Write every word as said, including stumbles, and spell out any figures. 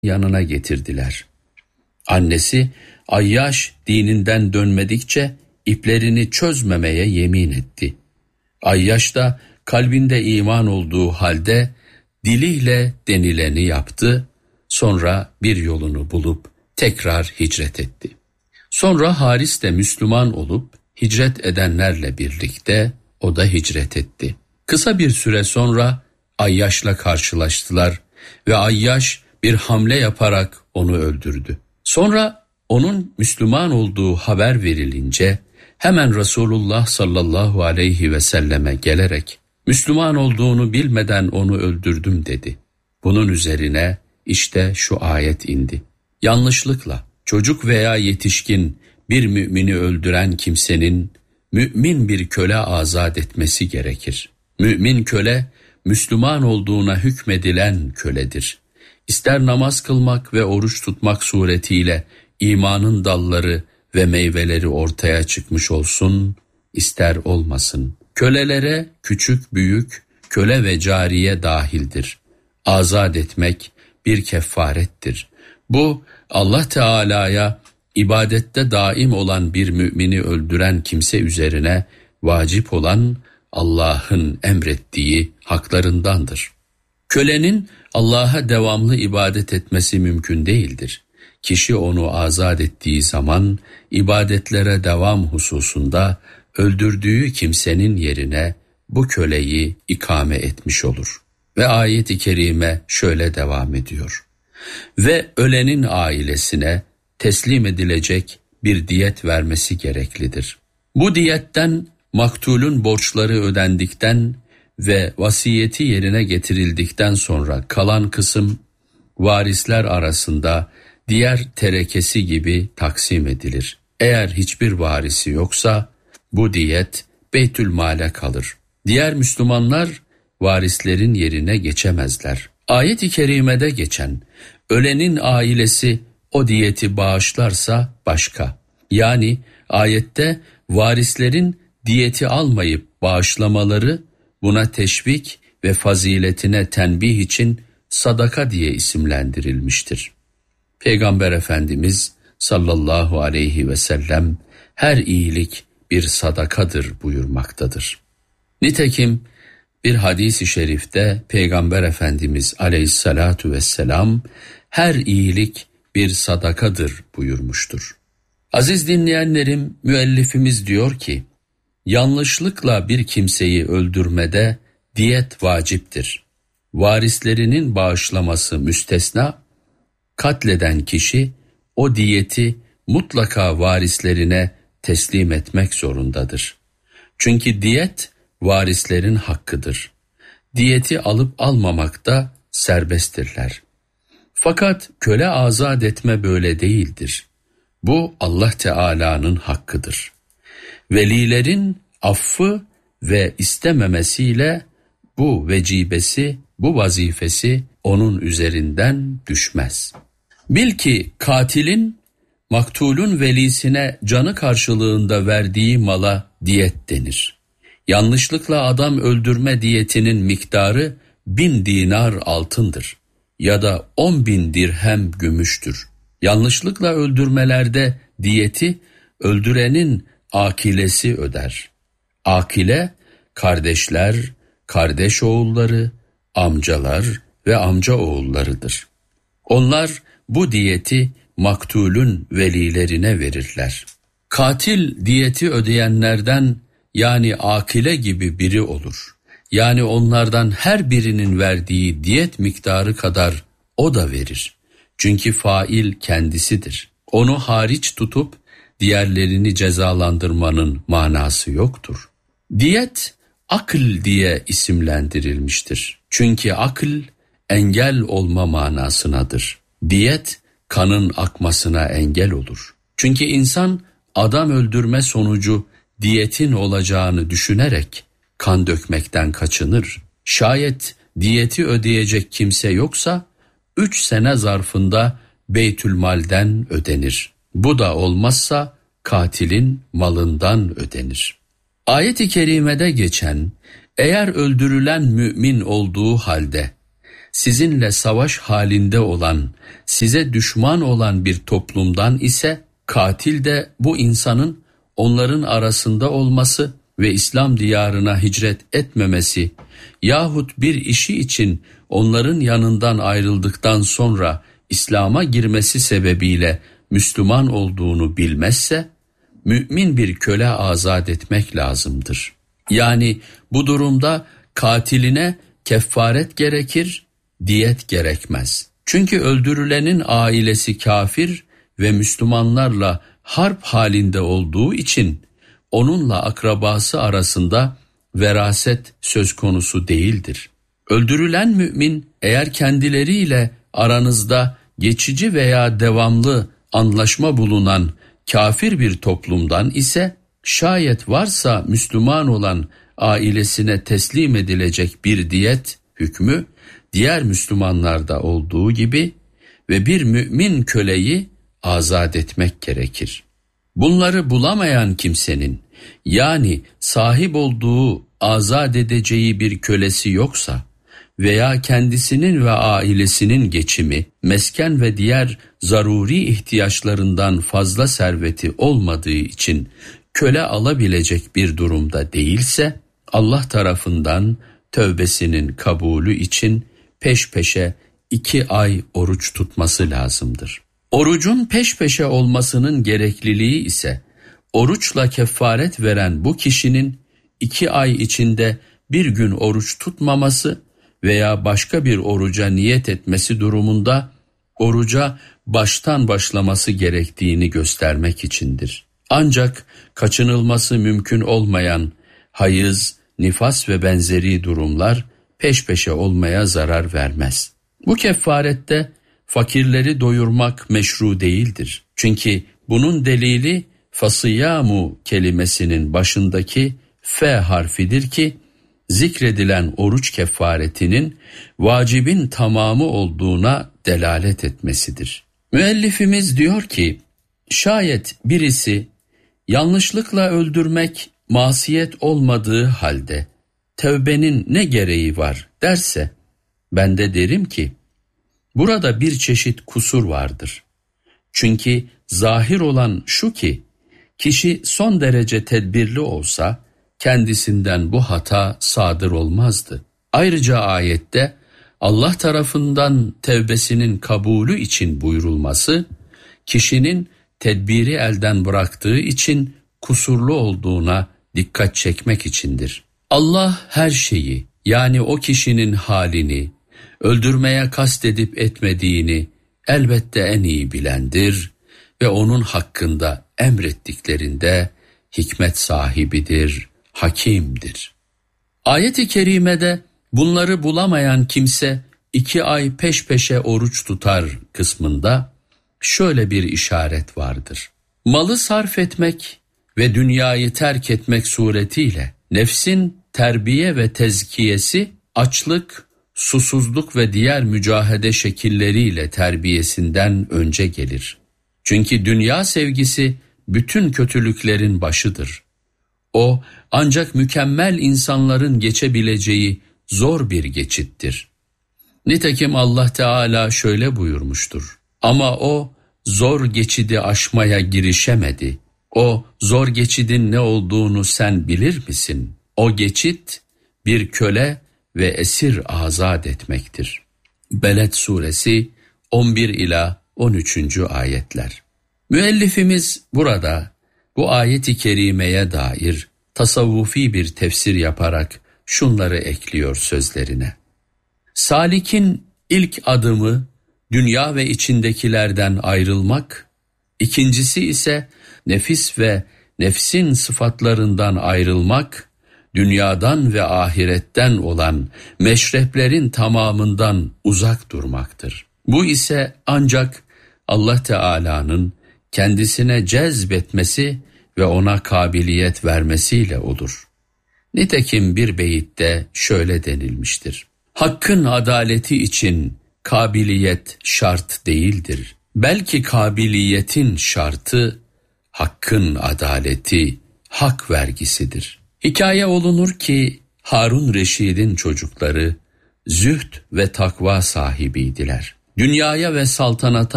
yanına getirdiler. Annesi Ayyaş dininden dönmedikçe iplerini çözmemeye yemin etti. Ayyaş da kalbinde iman olduğu halde diliyle denileni yaptı, sonra bir yolunu bulup tekrar hicret etti. Sonra Haris de Müslüman olup hicret edenlerle birlikte o da hicret etti. Kısa bir süre sonra Ayyaş'la karşılaştılar ve Ayyaş bir hamle yaparak onu öldürdü. Sonra onun Müslüman olduğu haber verilince hemen Resulullah sallallahu aleyhi ve selleme gelerek Müslüman olduğunu bilmeden onu öldürdüm dedi. Bunun üzerine işte şu ayet indi. Yanlışlıkla çocuk veya yetişkin bir mümini öldüren kimsenin mümin bir köle azat etmesi gerekir. Mümin köle Müslüman olduğuna hükmedilen köledir. İster namaz kılmak ve oruç tutmak suretiyle imanın dalları ve meyveleri ortaya çıkmış olsun, ister olmasın. Kölelere küçük büyük, köle ve cariye dahildir. Azat etmek bir kefarettir. Bu Allah Teala'ya ibadette daim olan bir mümini öldüren kimse üzerine vacip olan Allah'ın emrettiği haklarındandır. Kölenin Allah'a devamlı ibadet etmesi mümkün değildir. Kişi onu azat ettiği zaman ibadetlere devam hususunda öldürdüğü kimsenin yerine bu köleyi ikame etmiş olur. Ve ayet-i kerime şöyle devam ediyor. Ve ölenin ailesine teslim edilecek bir diyet vermesi gereklidir. Bu diyetten maktulun borçları ödendikten ve vasiyeti yerine getirildikten sonra kalan kısım varisler arasında diğer terekesi gibi taksim edilir. Eğer hiçbir varisi yoksa bu diyet Beytülmal'e kalır. Diğer Müslümanlar varislerin yerine geçemezler. Ayet-i kerimede geçen ölenin ailesi o diyeti bağışlarsa başka. Yani ayette varislerin diyeti almayıp bağışlamaları buna teşvik ve faziletine tenbih için sadaka diye isimlendirilmiştir. Peygamber Efendimiz sallallahu aleyhi ve sellem her iyilik bir sadakadır buyurmaktadır. Nitekim bir hadis-i şerifte Peygamber Efendimiz aleyhissalatu vesselam her iyilik bir sadakadır buyurmuştur. Aziz dinleyenlerim, müellifimiz diyor ki, yanlışlıkla bir kimseyi öldürmede diyet vaciptir. Varislerinin bağışlaması müstesna, katleden kişi o diyeti mutlaka varislerine teslim etmek zorundadır. Çünkü diyet varislerin hakkıdır. Diyeti alıp almamakta serbesttirler. Fakat köle azat etme böyle değildir. Bu Allah Teala'nın hakkıdır. Velilerin affı ve istememesiyle bu vecibesi, bu vazifesi onun üzerinden düşmez. Bil ki katilin maktulun velisine canı karşılığında verdiği mala diyet denir. Yanlışlıkla adam öldürme diyetinin miktarı bin dinar altındır ya da on bin dirhem gümüştür. Yanlışlıkla öldürmelerde diyeti öldürenin akilesi öder. Akile, kardeşler, kardeş oğulları, amcalar ve amca oğullarıdır. Onlar bu diyeti maktulün velilerine verirler. Katil diyeti ödeyenlerden yani akile gibi biri olur. Yani onlardan her birinin verdiği diyet miktarı kadar o da verir. Çünkü fail kendisidir. Onu hariç tutup diğerlerini cezalandırmanın manası yoktur. Diyet akıl diye isimlendirilmiştir. Çünkü akıl engel olma manasınadır. Diyet kanın akmasına engel olur. Çünkü insan adam öldürme sonucu diyetin olacağını düşünerek kan dökmekten kaçınır. Şayet diyeti ödeyecek kimse yoksa üç sene zarfında Beytülmal'den ödenir. Bu da olmazsa katilin malından ödenir. Ayet-i kerimede geçen eğer öldürülen mümin olduğu halde sizinle savaş halinde olan, size düşman olan bir toplumdan ise katil de bu insanın onların arasında olması ve İslam diyarına hicret etmemesi yahut bir işi için onların yanından ayrıldıktan sonra İslam'a girmesi sebebiyle Müslüman olduğunu bilmezse, mümin bir köle azat etmek lazımdır. Yani bu durumda katiline kefaret gerekir, diyet gerekmez. Çünkü öldürülenin ailesi kafir ve Müslümanlarla harp halinde olduğu için onunla akrabası arasında veraset söz konusu değildir. Öldürülen mümin eğer kendileriyle aranızda geçici veya devamlı anlaşma bulunan kafir bir toplumdan ise şayet varsa Müslüman olan ailesine teslim edilecek bir diyet hükmü diğer Müslümanlarda olduğu gibi ve bir mümin köleyi azat etmek gerekir. Bunları bulamayan kimsenin yani sahip olduğu azat edeceği bir kölesi yoksa veya kendisinin ve ailesinin geçimi, mesken ve diğer zaruri ihtiyaçlarından fazla serveti olmadığı için köle alabilecek bir durumda değilse, Allah tarafından tövbesinin kabulü için peş peşe iki ay oruç tutması lazımdır. Orucun peş peşe olmasının gerekliliği ise, oruçla kefaret veren bu kişinin iki ay içinde bir gün oruç tutmaması veya başka bir oruca niyet etmesi durumunda oruca baştan başlaması gerektiğini göstermek içindir. Ancak kaçınılması mümkün olmayan hayız, nifas ve benzeri durumlar peş peşe olmaya zarar vermez. Bu kefarette fakirleri doyurmak meşru değildir. Çünkü bunun delili fasıyamu kelimesinin başındaki F harfidir ki zikredilen oruç kefaretinin vacibin tamamı olduğuna delalet etmesidir. Müellifimiz diyor ki, şayet birisi yanlışlıkla öldürmek masiyet olmadığı halde tevbenin ne gereği var derse, ben de derim ki, burada bir çeşit kusur vardır. Çünkü zahir olan şu ki, kişi son derece tedbirli olsa, kendisinden bu hata sadır olmazdı. Ayrıca ayette, Allah tarafından tevbesinin kabulü için buyurulması, kişinin tedbiri elden bıraktığı için kusurlu olduğuna dikkat çekmek içindir. Allah her şeyi, yani o kişinin halini, öldürmeye kastedip etmediğini elbette en iyi bilendir ve onun hakkında emrettiklerinde hikmet sahibidir, hakimdir. Ayet-i kerimede bunları bulamayan kimse iki ay peş peşe oruç tutar kısmında şöyle bir işaret vardır. Malı sarf etmek ve dünyayı terk etmek suretiyle nefsin terbiye ve tezkiyesi açlık, susuzluk ve diğer mücahede şekilleriyle terbiyesinden önce gelir. Çünkü dünya sevgisi bütün kötülüklerin başıdır. O ancak mükemmel insanların geçebileceği zor bir geçittir. Nitekim Allah Teala şöyle buyurmuştur. Ama o zor geçidi aşmaya girişemedi. O zor geçidin ne olduğunu sen bilir misin? O geçit bir köle ve esir azat etmektir. Beled suresi on bir ila on üçüncü ayetler. Müellifimiz burada bu ayet-i kerimeye dair tasavvufi bir tefsir yaparak şunları ekliyor sözlerine. Salikin ilk adımı dünya ve içindekilerden ayrılmak, ikincisi ise nefis ve nefsin sıfatlarından ayrılmak, dünyadan ve ahiretten olan meşreplerin tamamından uzak durmaktır. Bu ise ancak Allah Teala'nın kendisine cezbetmesi ve ona kabiliyet vermesiyle olur. Nitekim bir beyitte şöyle denilmiştir. Hakkın adaleti için kabiliyet şart değildir. Belki kabiliyetin şartı hakkın adaleti, hak vergisidir. Hikaye olunur ki Harun Reşid'in çocukları zühd ve takva sahibiydiler. Dünyaya ve saltanata